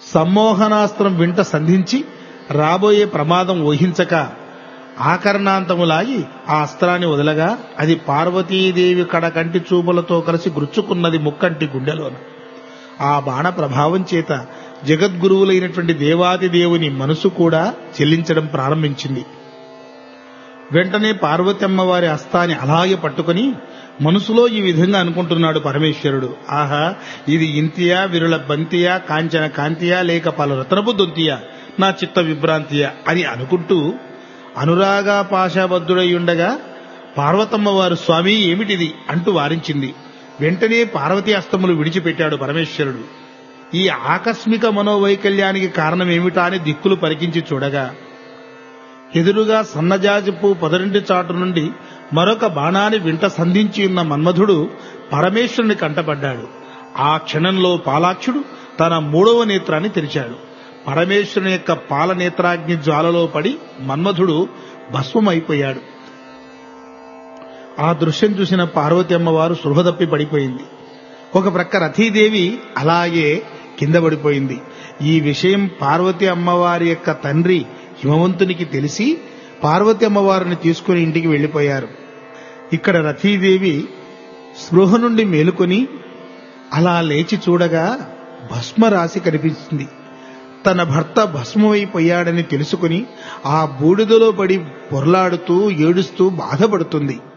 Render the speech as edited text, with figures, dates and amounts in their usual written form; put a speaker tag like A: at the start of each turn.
A: సమ్మోహనాస్త్రం వెంట సంధించి రాబోయే ప్రమాదం ఊహించక ఆకర్ణాంతములాగి ఆ అస్త్రాన్ని వదలగా అది పార్వతీదేవి కడకంటి చూపులతో కలిసి గుచ్చుకున్నది ముక్కంటి గుండెలోన. ఆ బాణ ప్రభావం చేత జగద్గురువులైనటువంటి దేవాదిదేవుని మనసు కూడా చెల్లించడం ప్రారంభించింది. వెంటనే పార్వతి అమ్మవారి హస్తాన్ని అలాగే పట్టుకుని మనసులో ఈ విధంగా అనుకుంటున్నాడు పరమేశ్వరుడు. ఆహా, ఇది ఇంతియా, విరుల బంతియా, కాంచన కాంతియా, లేక పలు రతనపు దొంతియా, నా చిత్త విభ్రాంతియా అని అనుకుంటూ అనురాగా పాశాబద్ధుడయ్యుండగా పార్వతమ్మవారు స్వామి ఏమిటిది అంటూ వారించింది. వెంటనే పార్వతీ హస్తములు విడిచిపెట్టాడు పరమేశ్వరుడు. ఈ ఆకస్మిక మనోవైకల్యానికి కారణమేమిటా అని దిక్కులు పరికించి చూడగా ఎదురుగా సన్నజాజిపు పొదరింటి చాటు నుండి మరొక బాణాన్ని వింట సంధించి ఉన్న మన్మధుడు పరమేశ్వరుని కంటపడ్డాడు. ఆ క్షణంలో పాలాక్షుడు తన 3వ నేత్రాన్ని తెరిచాడు. పరమేశ్వరుని యొక్క పాలనేత్రాగ్ని జ్వాలలో పడి మన్మధుడు భస్మమైపోయాడు. ఆ దృశ్యం చూసిన పార్వతి అమ్మవారు సృహదప్పి పడిపోయింది. ఒక ప్రక్క రతీదేవి అలాగే కింద పడిపోయింది. ఈ విషయం పార్వతి అమ్మవారి యొక్క తండ్రి హిమవంతునికి తెలిసి పార్వతి అమ్మవారిని తీసుకుని ఇంటికి వెళ్లిపోయారు. ఇక్కడ రతీదేవి స్పృహ నుండి మేలుకొని అలా లేచి చూడగా భస్మరాశి కనిపించింది. తన భర్త భస్మమైపోయాడని తెలుసుకుని ఆ బూడిదలో పడి పొర్లాడుతూ ఏడుస్తూ బాధపడుతుంది.